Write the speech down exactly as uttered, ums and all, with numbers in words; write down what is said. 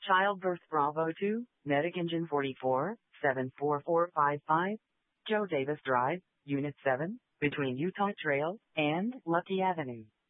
Childbirth Bravo two, Medic Engine forty-four, seven four four five five, Joe Davis Drive, Unit seven, between Utah Trail and Lucky Avenue.